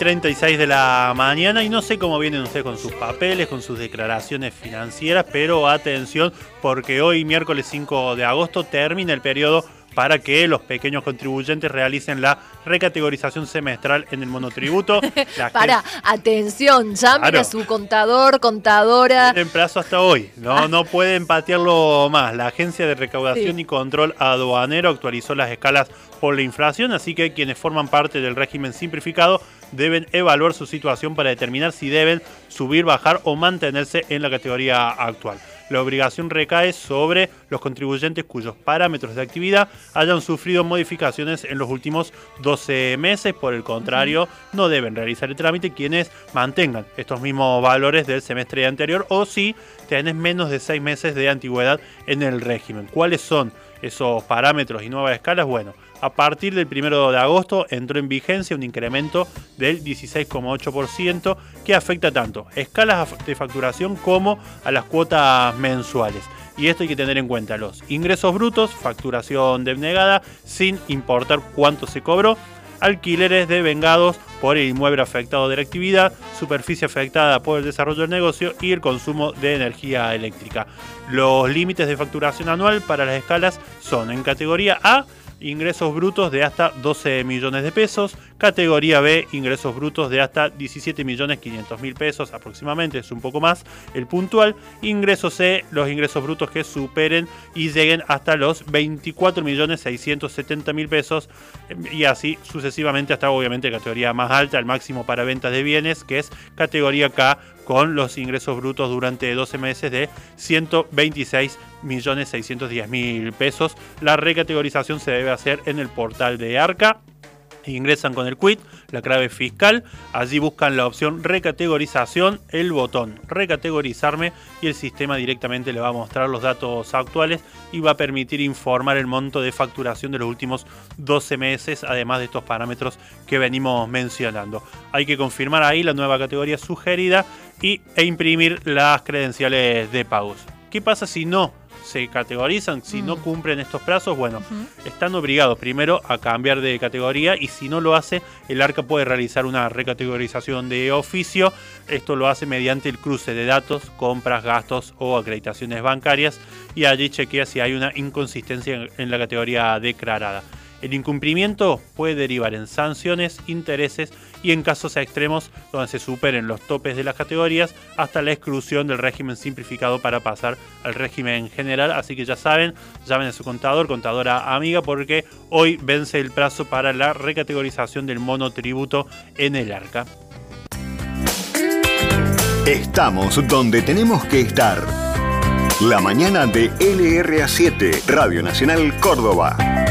6:36 de la mañana y no sé cómo vienen ustedes con sus papeles, con sus declaraciones financieras, pero atención porque hoy, miércoles 5 de agosto, termina el periodo para que los pequeños contribuyentes realicen la recategorización semestral en el monotributo. Atención, llamen a su contador, contadora. Tienen plazo hasta hoy, no pueden patearlo más. La Agencia de Recaudación y Control Aduanero actualizó las escalas por la inflación, así que quienes forman parte del régimen simplificado deben evaluar su situación para determinar si deben subir, bajar o mantenerse en la categoría actual. La obligación recae sobre los contribuyentes cuyos parámetros de actividad hayan sufrido modificaciones en los últimos 12 meses. Por el contrario, no deben realizar el trámite quienes mantengan estos mismos valores del semestre anterior o si tenés menos de 6 meses de antigüedad en el régimen. ¿Cuáles son esos parámetros y nuevas escalas? Bueno, a partir del 1 de agosto entró en vigencia un incremento del 16,8% que afecta tanto a escalas de facturación como a las cuotas mensuales. Y esto hay que tener en cuenta los ingresos brutos, facturación denegada sin importar cuánto se cobró, alquileres devengados por el inmueble afectado de la actividad, superficie afectada por el desarrollo del negocio y el consumo de energía eléctrica. Los límites de facturación anual para las escalas son en categoría A, ingresos brutos de hasta 12 millones de pesos, categoría B, ingresos brutos de hasta 17.500.000 pesos aproximadamente, es un poco más el puntual, ingreso C, los ingresos brutos que superen y lleguen hasta los 24.670.000 pesos y así sucesivamente hasta obviamente categoría más alta, el máximo para ventas de bienes que es categoría K con los ingresos brutos durante 12 meses de 126.610.000 pesos. La recategorización se debe hacer en el portal de Arca. Ingresan con el quit, la clave fiscal, allí buscan la opción recategorización, el botón recategorizarme y el sistema directamente le va a mostrar los datos actuales y va a permitir informar el monto de facturación de los últimos 12 meses, además de estos parámetros que venimos mencionando. Hay que confirmar ahí la nueva categoría sugerida e imprimir las credenciales de pagos. ¿Qué pasa si no se categorizan, si no cumplen estos plazos? Bueno, están obligados primero a cambiar de categoría y si no lo hace, el ARCA puede realizar una recategorización de oficio. Esto lo hace mediante el cruce de datos, compras, gastos o acreditaciones bancarias y allí chequea si hay una inconsistencia en la categoría declarada. El incumplimiento puede derivar en sanciones, intereses y en casos extremos donde se superen los topes de las categorías hasta la exclusión del régimen simplificado para pasar al régimen general. Así que ya saben, llamen a su contador, contadora amiga, porque hoy vence el plazo para la recategorización del monotributo en el ARCA. Estamos donde tenemos que estar. La mañana de LRA7, Radio Nacional Córdoba.